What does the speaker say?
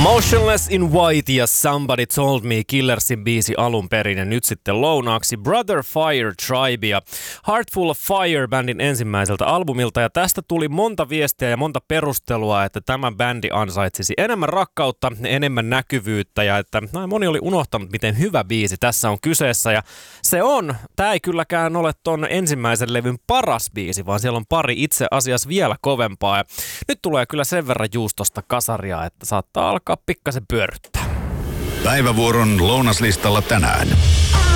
Motionless in White ja Somebody Told Me Killersin biisi alun perin ja nyt sitten lounaaksi Brother Fire Tribe ja Heartful of Fire bändin ensimmäiseltä albumilta ja tästä tuli monta viestiä ja monta perustelua, että tämä bändi ansaitsisi enemmän rakkautta, enemmän näkyvyyttä ja että moni oli unohtanut miten hyvä biisi tässä on kyseessä ja tämä ei kylläkään ole ton ensimmäisen levyn paras biisi, vaan siellä on pari itse asiassa vielä kovempaa ja nyt tulee kyllä sen verran juustosta kasaria, että saattaa alkaa pikkasen pyörryttää. Päivävuoron lounaslistalla tänään.